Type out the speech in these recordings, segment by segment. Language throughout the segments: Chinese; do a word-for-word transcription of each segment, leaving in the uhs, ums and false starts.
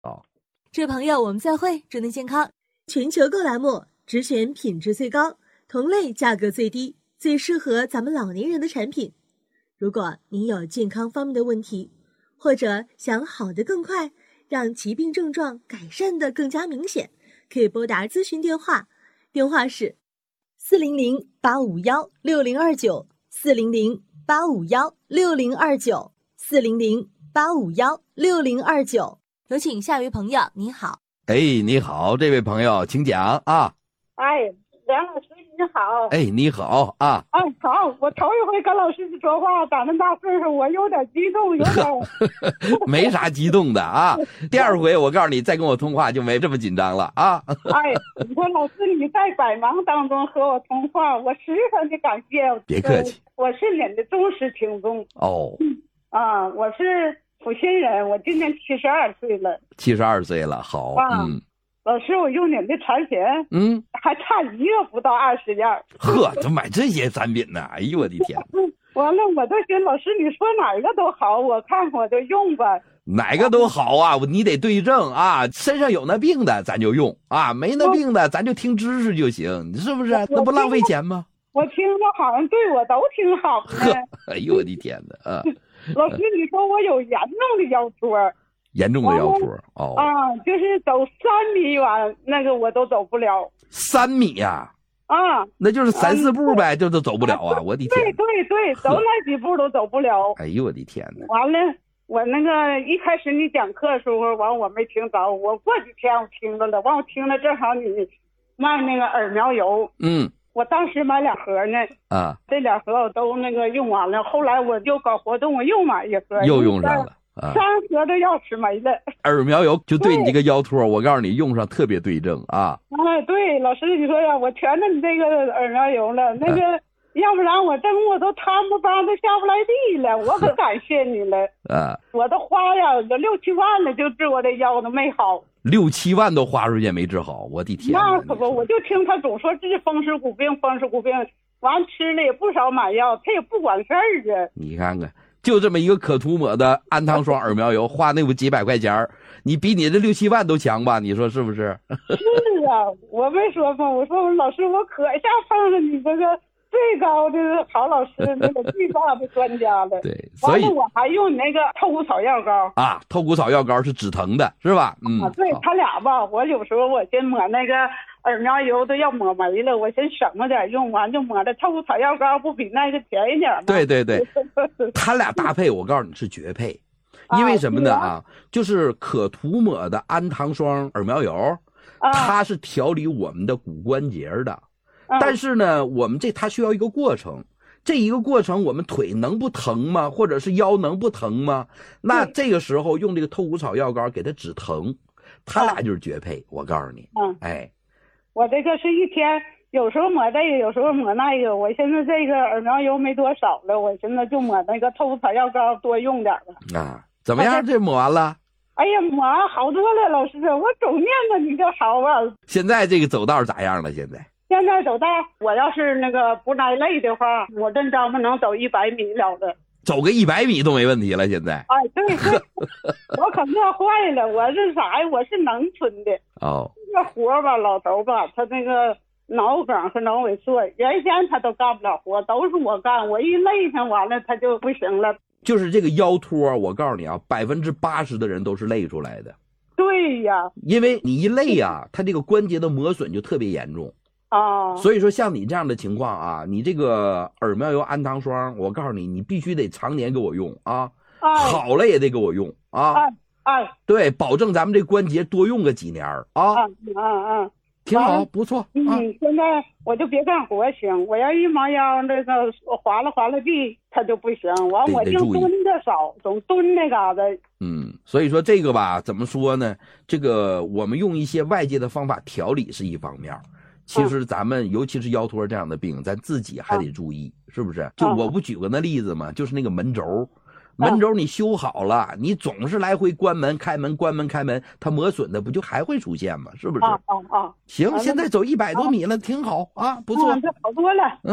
好， 这位朋友，我们再会，祝您健康。全球购栏目只选品质最高、同类价格最低、最适合咱们老年人的产品。如果您有健康方面的问题，或者想好得更快，让疾病症状改善得更加明显，可以拨打咨询电话，电话是四零零八五幺六零二九，四零零八五幺六零二九，四零零八五幺六零二九。有请下一位朋友，你好。 哎，你好，这位朋友，请讲啊。 哎，梁老师你好。 哎，你好啊。 哎，好，我头一回跟老师说话，长这么大岁数，我有点激动，有点没啥激动的啊。第二回我告诉你，再跟我通话就没这么紧张了啊。 哎，你说老师你在百忙当中和我通话，我十分的感谢。 别客气， 我是您的忠实听众。 哦， 嗯啊，我是阜新人，我今年七十二岁了。 七十二岁了，好， 啊、 嗯。 老师，我用您的产品， 嗯， 还差一个不到二十样。 呵，怎么买这些产品呢？哎呦我的天！ 完了，我都寻老师，你说哪个都好，我看我就用吧。 哪个都好啊，你得对症啊。身上有那病的咱就用啊，没那病的咱就听知识就行，是不是？那不浪费钱吗？ 我听着好像对我都挺好的。 哎呦我的天哪！啊， 老师，你说我有严重的腰托。 严重的腰托哦啊，就是走三米远那个我都走不了。 三米呀、 啊？啊， 那就是三四步呗，这、嗯、都走不了啊！我的天！ 对对对，走那几步都走不了。 哎呦我的天哪！ 完了，我那个一开始你讲课的时候，完我没听着，我过几天我听着了，完我听了正好你卖那个耳苗油， 嗯， 我当时买两盒呢， 啊， 这两盒我都那个用完了，后来我就搞活动，我又买一盒， 又用上了。 啊、三盒都要吃没了。 耳苗油就对你这个腰托，我告诉你用上特别对症啊！ 哎，对，老师你说呀，我全着你这个耳苗油了，那个、啊、要不然我这我都摊不帮都下不来地了，我可感谢你了。啊，我都花呀有六七万了，就治我这腰都没好。 六七万都花出去没治好，我的天！ 那可不，我就听他总说治风湿骨病，风湿骨病，完吃了也不少买药，他也不管事儿啊。 你看看。就这么一个可涂抹的安糖霜耳苗油，花那不几百块钱，你比你这六七万都强吧？你说是不是？ 是啊，我没说嘛，我说老师，我可下碰上你这个最高的好老师，那个最大的专家了。 对，所以我还用你那个透骨草药膏啊，透骨草药膏是止疼的，是吧？嗯， 啊，对他俩吧，我有时候我先抹那个耳苗油都要抹没了，我先省着点用，完就抹的透骨草药膏，不比那个便宜点吗？ 对对对，他俩搭配我告诉你是绝配，因为什么呢啊？就是可涂抹的安糖霜耳苗油，啊、它是调理我们的骨关节的，啊、但是呢，我们这它需要一个过程。这一个过程，我们腿能不疼吗？或者是腰能不疼吗？那这个时候用这个透骨草药膏给它止疼，它俩就是绝配。我告诉你，嗯，哎， 我这个是一天，有时候抹这个，有时候抹那个。我现在这个耳苗油没多少了，我现在就抹那个透骨草药膏多用点了。 啊，怎么样？这抹完了？ 哎呀，抹完好多了，老师，我总念叨你这好啊。 现在这个走道咋样了？现在？ 现在走道，我要是那个不挨累的话，我真张不能走一百米了的。 走个一百米都没问题了，现在。 哎，对对，我可乐坏了，我是啥呀？我是农村的。 哦。 这活吧，老头吧，他那个脑梗和脑萎缩，原先他都干不了活，都是我干。我一累他完了，他就不行了。 就是这个腰托，我告诉你啊，百分之八十的人都是累出来的。 对呀。 因为你一累啊，他这个关节的磨损就特别严重。 啊， 所以说像你这样的情况啊，你这个耳苗油安糖霜，我告诉你，你必须得常年给我用啊，哎、好了也得给我用啊， 哎哎， 对，保证咱们这关节多用个几年啊， 嗯嗯嗯， 挺好，不错。 嗯， 啊、 现在我就别干活行，我要一猫腰那个划拉划拉地，它就不行，完我就蹲的少，总蹲那嘎达。 嗯，所以说这个吧，怎么说呢？这个我们用一些外界的方法调理是一方面。其实咱们尤其是腰托这样的病，咱自己还得注意，是不是？就我不举个那例子嘛，就是那个门轴，门轴你修好了，你总是来回关门开门关门开门，它磨损的不就还会出现吗？是不是？ 啊啊啊！ 行，现在走一百多米了，挺好啊，不错， 这好多了。 嗯，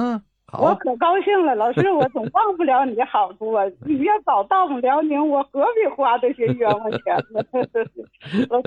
我可高兴了，老师，我总忘不了你的好处啊！你要早到我们辽宁，我何必花这些冤枉钱呢？